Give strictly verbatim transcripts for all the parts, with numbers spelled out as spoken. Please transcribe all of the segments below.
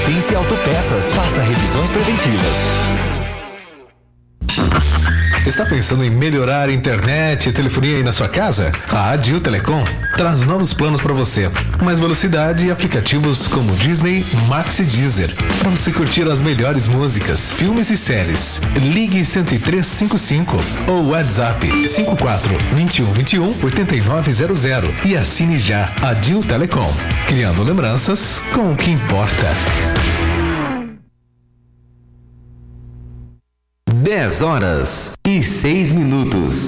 pertence a Autopeças. Faça revisões preventivas. Está pensando em melhorar a internet e telefonia aí na sua casa? A Adil Telecom traz novos planos para você. Mais velocidade e aplicativos como Disney, Max e Deezer. Para você curtir as melhores músicas, filmes e séries. Ligue cento e três cinquenta e cinco ou WhatsApp cinco quatro, vinte e um, vinte e um, oitenta e nove zero zero e assine já Adil Telecom. Criando lembranças com o que importa. dez horas e seis minutos.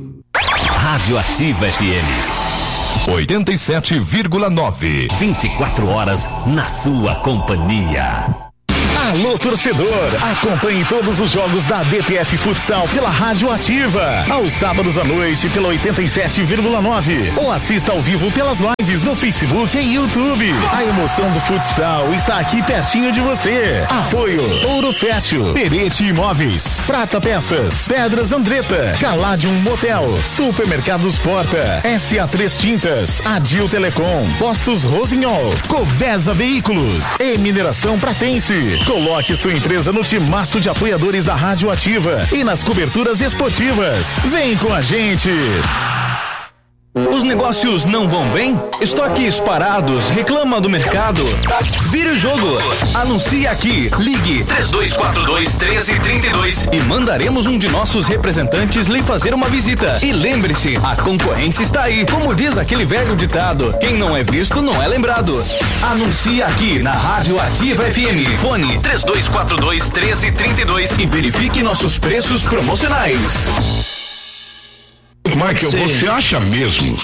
Rádio Ativa F M oitenta e sete vírgula nove. vinte e quatro horas na sua companhia. Alô, torcedor, acompanhe todos os jogos da D P F Futsal pela Rádio Ativa, aos sábados à noite pela oitenta e sete vírgula nove, ou assista ao vivo pelas lives no Facebook e YouTube. A emoção do futsal está aqui pertinho de você. Apoio Ouro Fértil, Perete Imóveis, Prata Peças, Pedras Andretta, Caladium Motel, Supermercados Porta, S A três Tintas, Adil Telecom, Postos Rosinhol, Covesa Veículos e Mineração Pratense. Coloque sua empresa no timaço de apoiadores da Rádio Ativa e nas coberturas esportivas. Vem com a gente! Os negócios não vão bem? Estoques parados? Reclama do mercado? Vire o jogo! Anuncie aqui! Ligue três dois quatro dois, um três três dois e mandaremos um de nossos representantes lhe fazer uma visita. E lembre-se, a concorrência está aí. Como diz aquele velho ditado, quem não é visto não é lembrado. Anuncie aqui na Rádio Ativa F M. Fone três dois quatro dois, um três três dois e verifique nossos preços promocionais. Michael, Sim. Você acha mesmo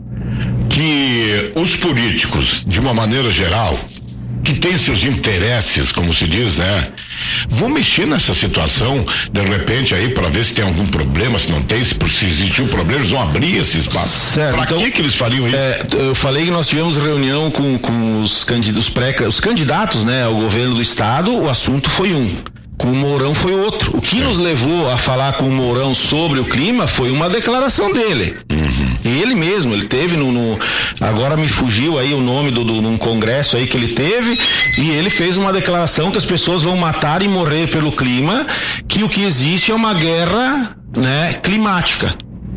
que os políticos, de uma maneira geral, que têm seus interesses, como se diz, né, vão mexer nessa situação, de repente aí, para ver se tem algum problema, se não tem, se, se existiu um problema, eles vão abrir esse espaço. Certo. Pra então, que que eles fariam isso? É, eu falei que nós tivemos reunião com, com os candidatos, pré, os candidatos, né, ao governo do estado, o assunto foi um. Com o Mourão foi outro. O que Sim. nos levou a falar com o Mourão sobre o clima foi uma declaração dele. Uhum. Ele mesmo, ele teve no, no agora me fugiu aí o nome do, do num congresso aí que ele teve, e ele fez uma declaração que as pessoas vão matar e morrer pelo clima, que o que existe é uma guerra, né, climática.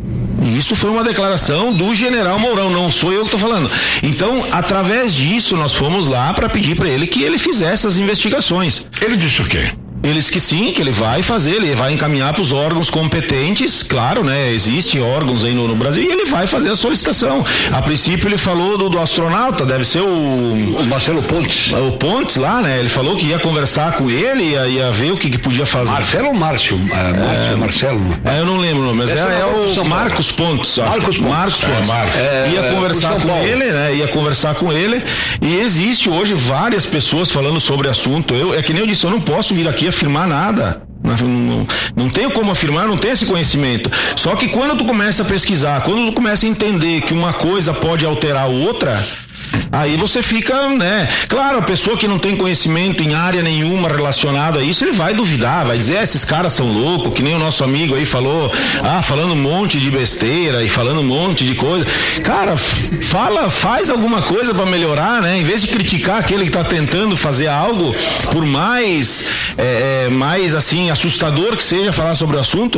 Isso foi uma declaração do general Mourão, não sou eu que estou falando. Então, através disso, nós fomos lá para pedir para ele que ele fizesse as investigações. Ele disse o quê? Eles que sim, que ele vai fazer, ele vai encaminhar para os órgãos competentes, claro, né? Existem órgãos aí no, no Brasil e ele vai fazer a solicitação. A princípio ele falou do, do astronauta, deve ser o, o Marcelo Pontes. O Pontes lá, né? Ele falou que ia conversar com ele, ia, ia ver o que, que podia fazer. Marcelo ou Márcio? É, Márcio, é, Marcelo. É, eu não lembro o nome, mas é, é o Marcos Pontes. Marcos Pontes. Marcos Pontes. É, ia é, conversar com ele, né? Ia conversar com ele, e existe hoje várias pessoas falando sobre o assunto. Eu, é que nem eu disse, eu não posso vir aqui afirmar nada. Não, não, não tenho como afirmar, não tenho esse conhecimento. Só que quando tu começa a pesquisar, quando tu começa a entender que uma coisa pode alterar a outra, aí você fica, né? Claro, a pessoa que não tem conhecimento em área nenhuma relacionada a isso, ele vai duvidar, vai dizer, ah, esses caras são loucos, que nem o nosso amigo aí falou, ah, falando um monte de besteira e falando um monte de coisa. Cara, fala, faz alguma coisa para melhorar, né? Em vez de criticar aquele que tá tentando fazer algo, por mais, é, mais assim, assustador que seja falar sobre o assunto,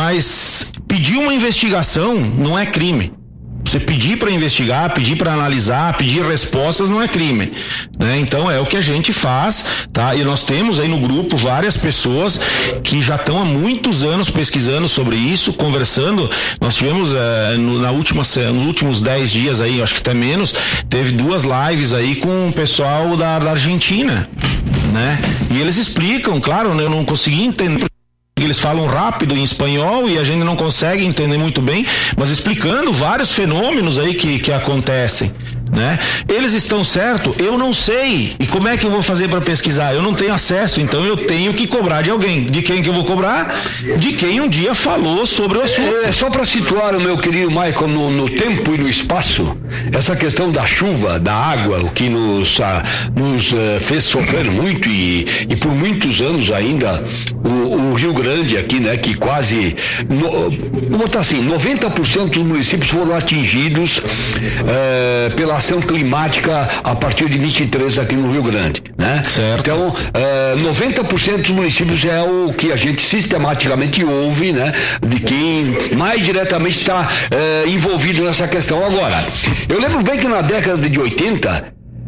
mas pedir uma investigação não é crime. Você pedir para investigar, pedir para analisar, pedir respostas não é crime, né? Então é o que a gente faz, tá? E nós temos aí no grupo várias pessoas que já estão há muitos anos pesquisando sobre isso, conversando. Nós tivemos eh, no, na última, nos últimos dez dias aí, acho que até menos, teve duas lives aí com o pessoal da, da Argentina, né? E eles explicam, claro, né? Eu não consegui entender. Eles falam rápido em espanhol e a gente não consegue entender muito bem, mas explicando vários fenômenos aí que, que acontecem, né? Eles estão certo? Eu não sei. E como é que eu vou fazer para pesquisar? Eu não tenho acesso, então eu tenho que cobrar de alguém. De quem que eu vou cobrar? De quem um dia falou sobre o assunto. É, só para situar o meu querido Michael no, no tempo e no espaço, essa questão da chuva, da água, o que nos, ah, nos uh, fez sofrer muito e, e por muitos anos ainda o, o Rio Grande aqui, né, que quase, no, vou botar assim, noventa por cento dos municípios foram atingidos uh, pela relação climática a partir de vinte e três aqui no Rio Grande, né? Certo. Então, uh, noventa por cento dos municípios é o que a gente sistematicamente ouve, né? De quem mais diretamente está uh, envolvido nessa questão. Agora, eu lembro bem que na década de oitenta,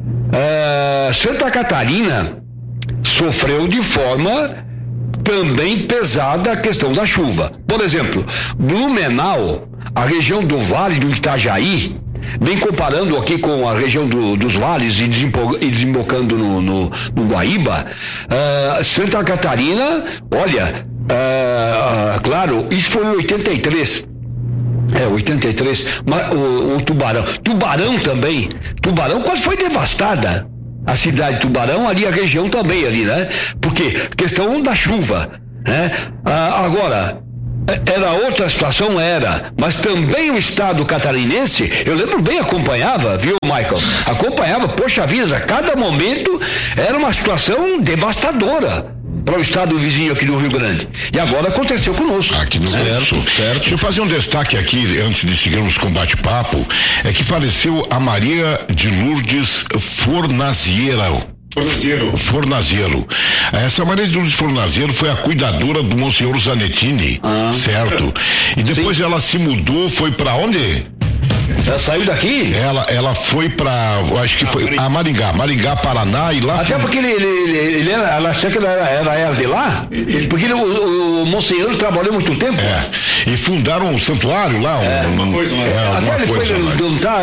uh, Santa Catarina sofreu de forma também pesada a questão da chuva. Por exemplo, Blumenau, a região do Vale do Itajaí, bem comparando aqui com a região do, dos vales e, desembo, e desembocando no, no, no Guaíba, uh, Santa Catarina, olha, uh, uh, claro, isso foi em oitenta e três. É, oitenta e três, mas o, o Tubarão. Tubarão também. Tubarão quase foi devastada. A cidade de Tubarão, ali a região também, ali, né? Porque questão da chuva, né? Ah, agora, era outra situação, era, mas também o estado catarinense, eu lembro bem, acompanhava, viu, Michael? Acompanhava, poxa vida, a cada momento era uma situação devastadora para o estado vizinho aqui do Rio Grande. E agora aconteceu conosco. Aqui no Rio Grande do Sul. Certo. Deixa eu fazer um destaque aqui, antes de seguirmos com o bate-papo, é que faleceu a Maria de Lourdes Fornaziero. Fornaziero. Fornaziero. Essa Maria de Lourdes Fornaziero foi a cuidadora do Monsenhor Zanettini, ah, certo? E depois sim, ela se mudou, foi para onde? Ela saiu daqui? Ela, ela foi pra, acho que foi a Maringá, Maringá, Paraná, e lá. Até foi... porque ele, ele, ele era, ela achou que ela era, era, era de lá, ele, porque ele, o, o Monsenhor trabalhou muito tempo. É, e fundaram um santuário lá. É, um, uma coisa, é, até ele foi deputado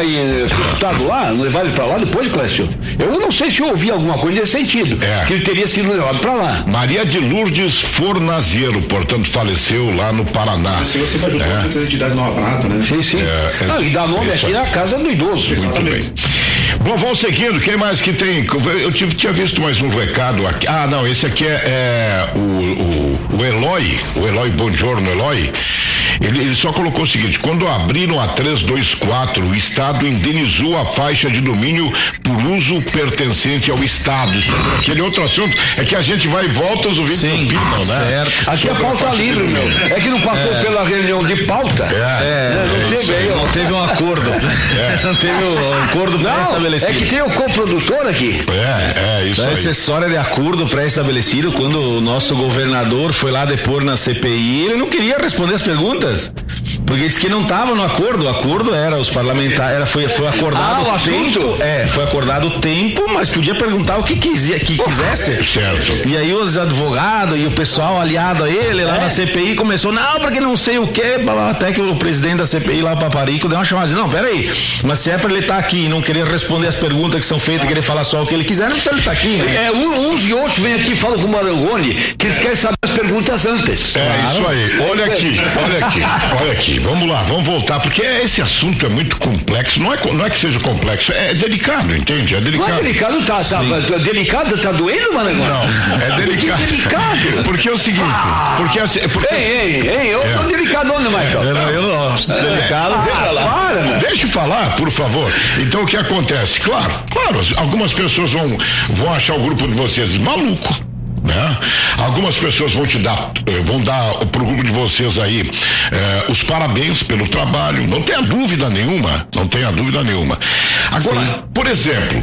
tá, lá, levar ele pra lá depois, Clécio. Eu não sei se eu ouvi alguma coisa nesse sentido, é, que ele teria sido levado pra lá. Maria de Lourdes Fornaziero, portanto, faleceu lá no Paraná. Você, você ajudou é. muitas entidades no Aparato, né? Sim, sim. É, é, não, e dá nome aqui na casa do idoso. Muito bem. Bom, vamos seguindo. Quem mais que tem? Eu tive, tinha visto mais um recado aqui. Ah, não, esse aqui é, é o, o, o Eloy, o Eloy Buongiorno, Eloy. Ele, ele só colocou o seguinte: quando abriram a trezentos e vinte e quatro, o Estado indenizou a faixa de domínio por uso pertencente ao Estado. Aquele outro assunto é que a gente vai e volta, os ouvintes opinam, né? Certo. Aqui a pauta livre, meu. É que não passou é. pela reunião de pauta. É, é, não, não, teve, aí, não teve um acordo. É. Não teve um acordo pré-estabelecido. É que tem o coprodutor aqui. É, é isso aí. Essa história de acordo pré-estabelecido, quando o nosso governador foi lá depor na C P I, ele não queria responder as perguntas. Porque disse que não estava no acordo. O acordo era os parlamentares, era, foi, foi acordado ah, o tempo. assunto? É, foi acordado o tempo, mas podia perguntar o que, quisia, que quisesse. Certo. E aí os advogados e o pessoal aliado a ele lá é. na C P I começou, não, porque não sei o que, até que o presidente da C P I lá, Paparico, deu uma chamada, não, peraí, mas se é pra ele estar tá aqui e não querer responder as perguntas que são feitas e querer falar só o que ele quiser, não precisa ele estar tá aqui, né? É, uns e outros vêm aqui e falam com o Marangoni que eles querem saber as perguntas antes. É, claro. Isso aí. Olha aqui, olha aqui, olha aqui. Vamos lá, vamos voltar, porque esse assunto é muito complexo. Não é, não é que seja complexo, é delicado, entende? É delicado. Não é delicado, tá, tá, tá delicado, tá doendo, Marangoni? Não, é delicado. Que delicado. Porque é o seguinte, porque assim. Porque... Ei, ei, ei, eu tô é. delicado onde, Michael? Eu não, eu não. É. Delicado, ah, deixa lá. Para, né? Deixa eu falar, por favor. Então o que acontece? Claro, claro, algumas pessoas vão, vão achar o grupo de vocês maluco. Né? Algumas pessoas vão te dar, vão dar pro grupo de vocês aí eh, os parabéns pelo trabalho, não tenha dúvida nenhuma, não tenha dúvida nenhuma. Agora, sim, por exemplo,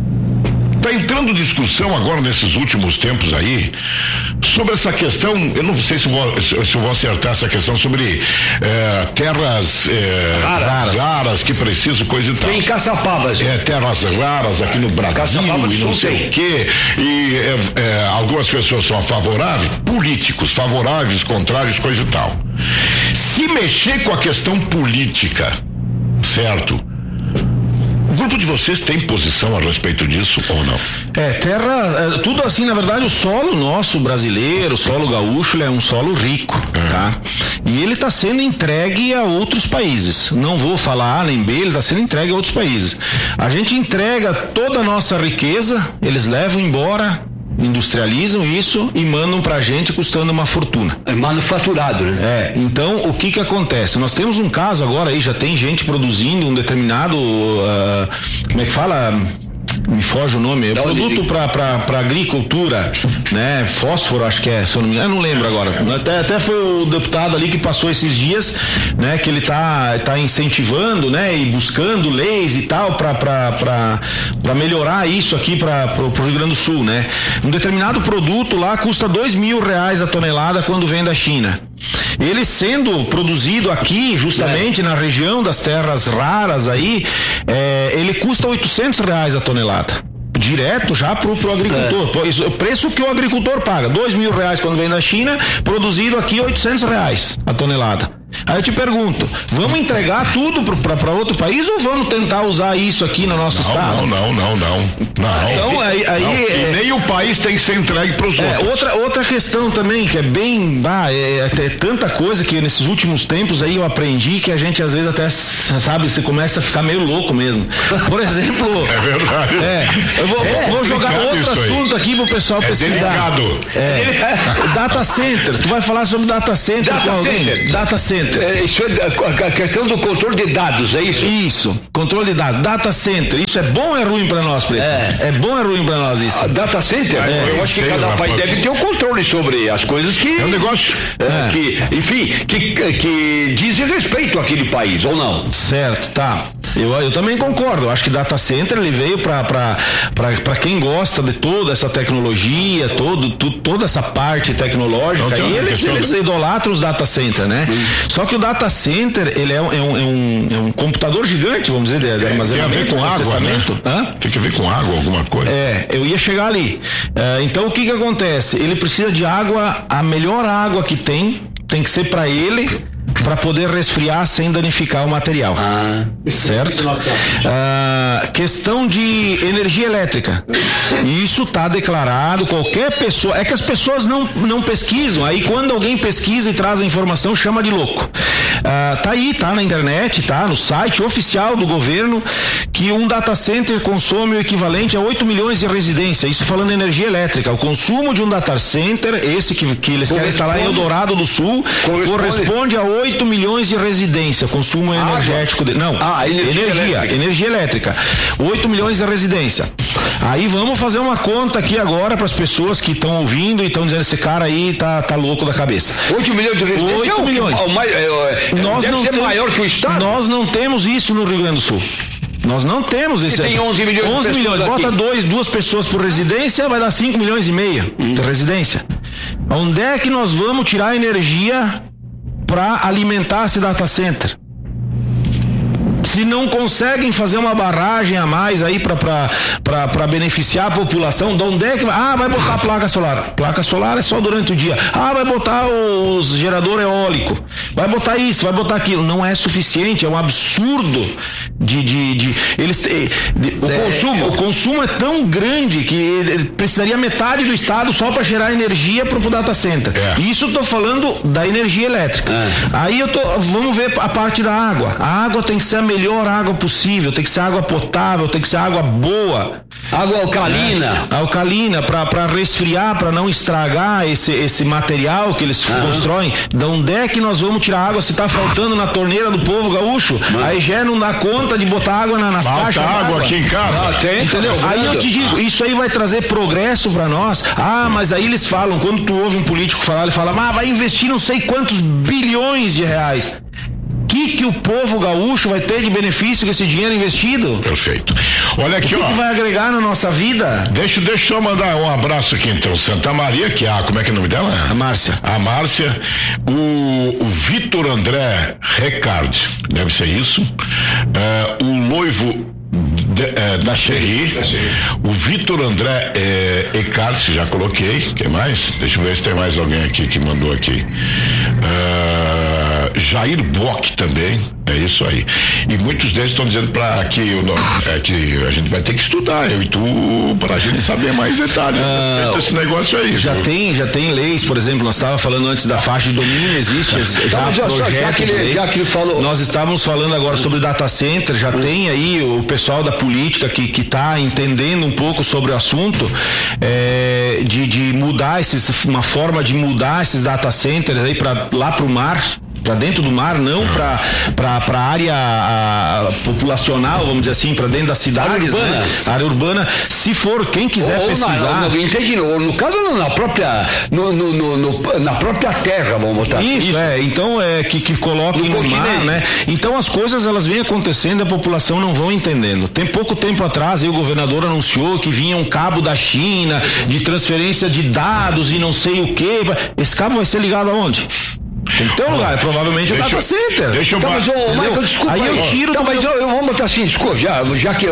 tá entrando discussão agora nesses últimos tempos aí sobre essa questão, eu não sei se vou, se eu vou acertar essa questão sobre eh, terras eh, raras. raras que precisam, coisa e tal. Tem Caçapavas. É, terras raras aqui no Brasil e não sei o quê. E eh, eh, algumas pessoas são favoráveis, políticos favoráveis, contrários, coisa e tal. Se mexer com a questão política, certo? O grupo de vocês tem posição a respeito disso ou não? É, terra, é, tudo assim, na verdade, o solo nosso brasileiro, o solo gaúcho, ele é um solo rico, é. tá? E ele está sendo entregue a outros países. Não vou falar A nem B, ele está sendo entregue a outros países. A gente entrega toda a nossa riqueza, eles levam embora, industrializam isso e mandam pra gente custando uma fortuna. É manufaturado, né? É, então o que que acontece? Nós temos um caso agora aí, já tem gente produzindo um determinado, uh, como é que fala? me foge o nome, é produto para agricultura, né? Fósforo, acho que é, se eu não me engano, eu não lembro agora. Até, até foi o deputado ali que passou esses dias, né? Que ele tá, tá incentivando, né? E buscando leis e tal para melhorar isso aqui para o Rio Grande do Sul, né? Um determinado produto lá custa dois mil reais a tonelada quando vem da China. Ele sendo produzido aqui, justamente é. na região das terras raras aí, é, ele custa oitocentos reais a tonelada. Direto já pro, pro agricultor. É. O preço que o agricultor paga, dois mil reais quando vem da China, produzido aqui oitocentos reais a tonelada. Aí eu te pergunto, vamos entregar tudo para outro país ou vamos tentar usar isso aqui no nosso não, estado? Não, não, não, não. não. Então, aí, aí não, é, e nem o país tem que ser entregue para os é, outros. Outra, outra questão também, que é bem, bah, é, é, é tanta coisa que nesses últimos tempos aí eu aprendi que a gente às vezes até, sabe, você começa a ficar meio louco mesmo. Por exemplo... É verdade. É, eu vou, é, vou jogar outro assunto aqui pro pessoal é pesquisar. Delicado. É, data center, tu vai falar sobre data center. Data center. Data center. É, isso é a questão do controle de dados, é isso? Isso, controle de dados, data center, isso é bom ou é ruim para nós, Preto? É. É bom ou é ruim para nós isso? A data center? É, eu acho que cada país deve ter um controle sobre as coisas que... É um negócio... É, que, enfim, que, que dizem respeito àquele país, ou não? Certo, tá. Eu, eu também concordo, eu acho que data center ele veio para quem gosta de toda essa tecnologia, todo, tu, toda essa parte tecnológica, e eles, eles idolatram os data center, né? Hum. Só que o data center, ele é um, é um, é um, é um computador gigante, vamos dizer, de, de armazenamento. Tem a ver com água, né? Hã? Tem que ver com água, alguma coisa. É, eu ia chegar ali. Uh, então o que que acontece? Ele precisa de água, a melhor água que tem, tem que ser para ele, para poder resfriar sem danificar o material. Ah, certo? Ah, questão de energia elétrica. Isso está declarado, qualquer pessoa. É que as pessoas não, não pesquisam. Aí quando alguém pesquisa e traz a informação, chama de louco. Ah, tá aí, tá na internet, tá no site oficial do governo, que um data center consome o equivalente a oito milhões de residências. Isso falando de energia elétrica. O consumo de um data center, esse que, que eles querem instalar em Eldorado do Sul, corresponde, corresponde a oito milhões de residência, consumo ah, energético de, não, ah, energia, energia elétrica. energia elétrica, oito milhões de residência. Aí vamos fazer uma conta aqui agora para as pessoas que estão ouvindo e estão dizendo esse cara aí tá, tá louco da cabeça. oito milhões de residência? oito milhões. Que, mais, é, é, nós deve não ser tem, maior que o estado? Nós não temos isso no Rio Grande do Sul. Nós não temos isso. Tem onze milhões onze de milhões. Aqui. Bota dois, duas pessoas por residência, vai dar cinco milhões e meio hum. de residência. Onde é que nós vamos tirar energia para alimentar esse data center? Se não conseguem fazer uma barragem a mais aí para beneficiar a população, de onde é que vai? Ah, vai botar placa solar. Placa solar é só durante o dia. Ah, vai botar o gerador eólico. Vai botar isso, vai botar aquilo. Não é suficiente, é um absurdo de, de, de eles de, de, o é, consumo. O consumo é tão grande que precisaria metade do estado só para gerar energia para o data center. É. Isso eu tô falando da energia elétrica. É. Aí eu tô, vamos ver a parte da água. A água tem que ser a melhor água possível, tem que ser água potável, tem que ser água boa. Água alcalina. É, alcalina, para resfriar, para não estragar esse, esse material que eles uhum. constroem. De onde é que nós vamos tirar água se tá faltando na torneira do povo gaúcho? Uhum. Aí já não dá conta de botar água na, nas Falta caixas. água, água aqui em casa. Ah, tem, entendeu? Tá aí eu te digo, isso aí vai trazer progresso para nós. Ah, mas aí eles falam, quando tu ouve um político falar, ele fala, mas vai investir não sei quantos bilhões de reais. O que, que o povo gaúcho vai ter de benefício com esse dinheiro investido? Perfeito. Olha aqui, o que ó. que vai agregar na nossa vida? Deixa, deixa eu mandar um abraço aqui então. Santa Maria, que é a, como é que é o nome dela? A Márcia. A Márcia. O, o Vitor André Recard, deve ser isso. Uh, o noivo De, é, da Xerri, o Vitor André é, Ecarte, já coloquei. Quem mais? Deixa eu ver se tem mais alguém aqui que mandou aqui. Uh, Jair Bock também, é isso aí. E muitos deles estão dizendo para que, é, que a gente vai ter que estudar, eu e tu, para a gente saber mais detalhes uh, desse negócio aí. Já tem, já tem leis, por exemplo, nós estávamos falando antes da faixa de domínio, existe já, já, projeto já, que ele, já que ele falou. Nós estávamos falando agora sobre data center, já hum. tem aí o pessoal da política que que está entendendo um pouco sobre o assunto, é, de, de mudar esses, uma forma de mudar esses data centers aí para lá para o mar, para dentro do mar, não para para para área a, populacional, vamos dizer assim, para dentro das cidades, área urbana. Né? Área urbana. Se for quem quiser ou, pesquisar, não, não, entendi, no, no caso na própria no, no, no, no, na própria terra, vamos botar isso, isso. É, então é que que coloquem no, no mar, né? Então as coisas elas vêm acontecendo, a população não vão entendendo. Tem pouco tempo atrás aí o governador anunciou que vinha um cabo da China de transferência de dados e não sei o que. Esse cabo vai ser ligado aonde? Tem que ter um lugar, provavelmente o data center. Deixa eu tá, mas, ô, Michael, desculpa aí. Aí eu tiro. Tá, mas eu, eu vou botar assim, desculpa, já, já que uh,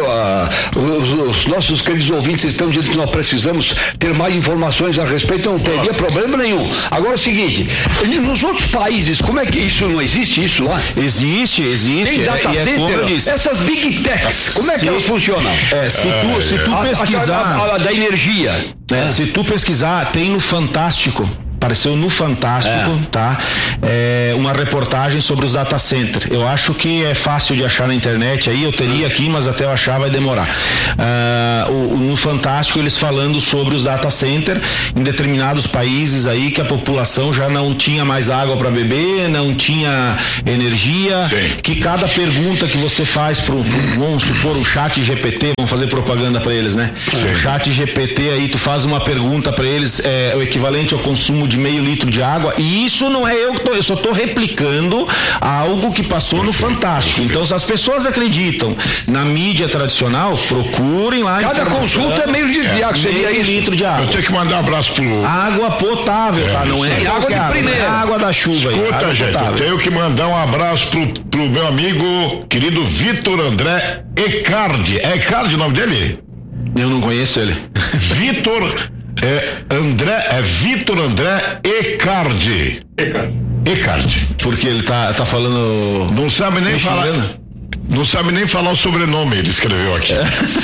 os, os nossos queridos ouvintes estão dizendo que nós precisamos ter mais informações a respeito, não teria problema nenhum. Agora é o seguinte, nos outros países, como é que isso não existe, isso lá? Existe, existe. Tem data é, center, é essas big techs, como é que se, elas funcionam? É, se tu, se tu a, pesquisar. A, a, a da energia. É, se tu pesquisar, tem no Fantástico. Apareceu no Fantástico, é. tá? É, uma reportagem sobre os data centers. Eu acho que é fácil de achar na internet aí, eu teria aqui, mas até eu achar vai demorar. Ah, o, no Fantástico eles falando sobre os data centers em determinados países aí que a população já não tinha mais água para beber, não tinha energia, sim, que cada pergunta que você faz pro, pro vamos supor o chat G P T, vamos fazer propaganda para eles, né? Sim. O chat G P T aí, tu faz uma pergunta para eles, é o equivalente ao consumo de meio litro de água, e isso não é eu que tô, eu só tô replicando algo que passou no Fantástico. Então, se as pessoas acreditam na mídia tradicional, procurem lá. Cada consulta é meio litro de água, seria meio isso. litro de água. Eu tenho que mandar um abraço pro... Água potável, é, tá? Não é água de primeira. É água da chuva. Escuta, aí, gente, potável. eu tenho que mandar um abraço pro, pro meu amigo querido Vitor André Ecardi. É Ecardi o nome dele? Eu não conheço ele. Vitor É André, é Vitor André Ecardi. Ecardi. Ecardi. Porque ele tá, tá falando. Não sabe nem falar. Não sabe nem falar o sobrenome, ele escreveu aqui.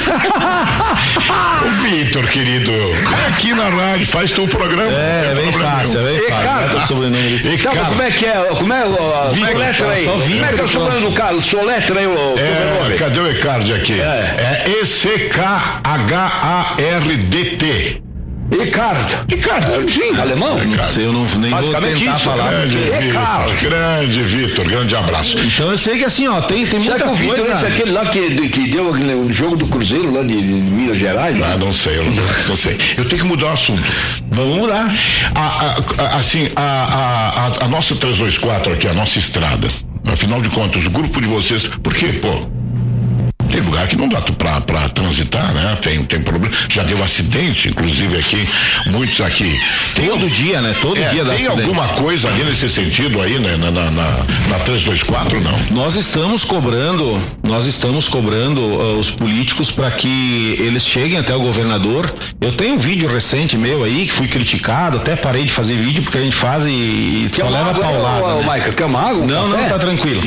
O Vitor, querido, é aqui na rádio, faz teu programa. É, bem fácil, é bem fácil. Então, como é que é? Como é o soletra aí? Como é que é o sobrenome do Carlos? Soletra aí o sobrenome. Cadê o Ecardi aqui? É E C K H A R D T. Ricardo. Ricardo. Sim, alemão. Não sei, eu não, nem vou tentar isso, falar. Grande, porque... Vitor, grande Vitor, grande abraço. Então eu sei que assim, ó, tem, tem muita coisa. Será que o Vitor é aquele lá que, que deu o jogo do Cruzeiro lá de, de Minas Gerais? Ah, não sei, eu não, não sei. Eu tenho que mudar o assunto. Vamos mudar. A, a, assim, a, a, a, a nossa trezentos e vinte e quatro aqui, a nossa estrada, afinal de contas, o grupo de vocês, por quê, pô? Tem lugar que não dá pra, pra transitar, né? Tem, tem problema. Já deu acidente, inclusive aqui, muitos aqui. Tem, Todo dia, né? Todo é, dia dá Tem acidente. alguma coisa ali nesse sentido aí, né? Na, na, na, na trezentos e vinte e quatro, não? Nós estamos cobrando, nós estamos cobrando uh, os políticos para que eles cheguem até o governador. Eu tenho um vídeo recente meu aí, que fui criticado, até parei de fazer vídeo porque a gente faz e, e só leva água, paulada. Ô, né? Michael, quer uma água? Um não, café? não, tá tranquilo.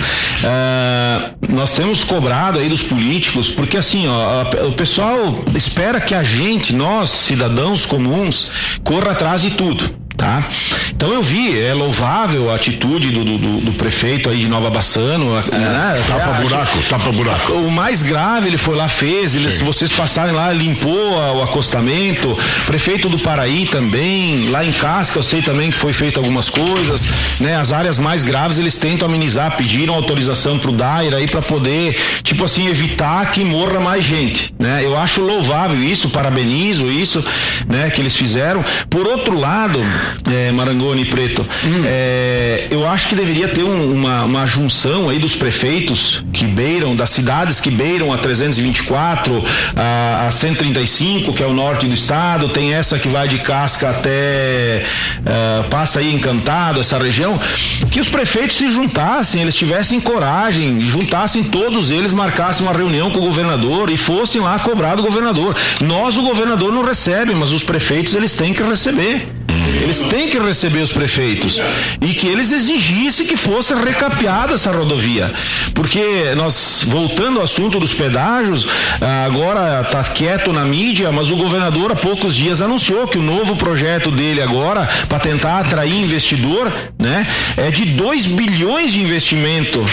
Uh, nós temos cobrado aí dos políticos, porque assim, ó, o pessoal espera que a gente, nós, cidadãos comuns, corra atrás de tudo. Tá? Então eu vi, é louvável a atitude do, do, do prefeito aí de Nova Bassano, é, né? Tapa buraco, tapa buraco. O mais grave ele foi lá, fez, ele, se vocês passarem lá, limpou a, o acostamento, prefeito do Paraí também, lá em Casca eu sei também que foi feito algumas coisas, né? As áreas mais graves eles tentam amenizar, pediram autorização pro Daira aí para poder, tipo assim, evitar que morra mais gente, né? Eu acho louvável isso, parabenizo isso, né? Que eles fizeram. Por outro lado, É, Marangoni Preto, hum. é, eu acho que deveria ter um, uma, uma junção aí dos prefeitos que beiram, das cidades que beiram a trezentos e vinte e quatro, a, a cento e trinta e cinco, que é o norte do estado, tem essa que vai de Casca até uh, passa aí Encantado, essa região, que os prefeitos se juntassem, eles tivessem coragem, juntassem todos eles, marcassem uma reunião com o governador e fossem lá cobrar do governador. Nós, o governador não recebe, mas os prefeitos eles têm que receber. Eles têm que receber os prefeitos e que eles exigissem que fosse recapeada essa rodovia, porque nós, voltando ao assunto dos pedágios, agora está quieto na mídia, mas o governador há poucos dias anunciou que o novo projeto dele agora, para tentar atrair investidor, né, é de dois bilhões de investimento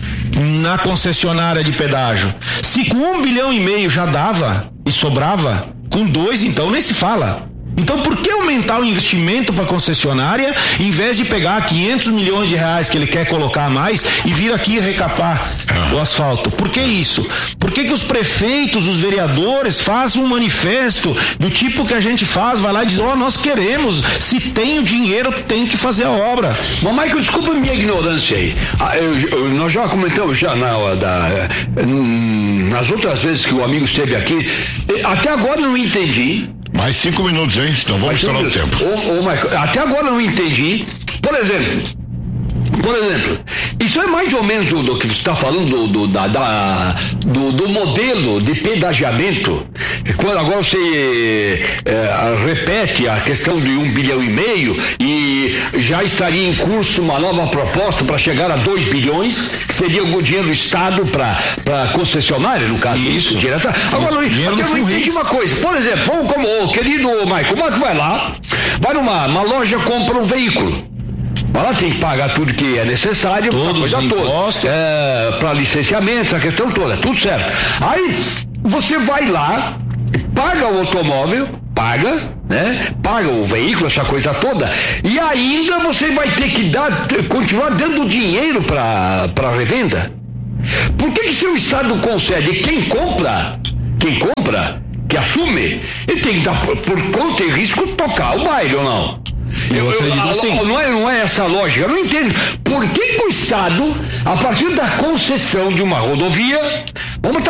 na concessionária de pedágio. Se com um bilhão e meio já dava e sobrava, com dois então nem se fala. Então por que aumentar o investimento para a concessionária em vez de pegar quinhentos milhões de reais que ele quer colocar a mais e vir aqui recapar ah. o asfalto? Por que isso? Por que que os prefeitos, os vereadores fazem um manifesto do tipo que a gente faz, vai lá e diz, ó, oh, nós queremos, se tem o dinheiro tem que fazer a obra. Mas Michael, desculpa a minha ignorância aí. Ah, eu, eu, nós já comentamos já na hora da, nas outras vezes que o amigo esteve aqui, até agora eu não entendi. Mais cinco minutos, hein? Então vamos estourar o tempo. Ô, ô, Michael, até agora eu não entendi. Por exemplo, por exemplo, isso é mais ou menos do, do que você está falando do, do, da, da, do, do modelo de pedagiamento. Quando agora você é, repete a questão de um bilhão e meio e já estaria em curso uma nova proposta para chegar a dois bilhões, que seria o dinheiro do Estado para a concessionária, no caso. Isso, isso direto. Agora, isso, eu não entendi uma coisa. Por exemplo, vamos como o querido Michael, o Michael vai lá, vai numa uma loja, compra um veículo. Ela tem que pagar tudo que é necessário, todos coisa os impostos, toda, é, para licenciamentos, a questão toda, tudo certo. Aí você vai lá, paga o automóvel, paga, né? Paga o veículo, essa coisa toda, e ainda você vai ter que dar, continuar dando dinheiro para para revenda. Por que que se o Estado concede, quem compra, quem compra, que assume, ele tem que dar por, por conta e risco tocar o baile ou não? Eu, eu, eu, assim. não, é, não é essa lógica, eu não entendo. Por que que o Estado, a partir da concessão de uma rodovia, vamos